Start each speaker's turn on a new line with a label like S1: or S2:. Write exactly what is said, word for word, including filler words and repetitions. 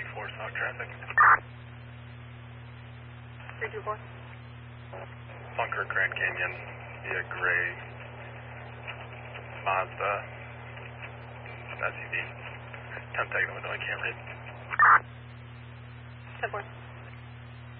S1: four, South traffic.
S2: three two four.
S1: Bunker, Grand Canyon, via gray Mazda S U V. Temp taking the window, I can't read.
S2: ten four.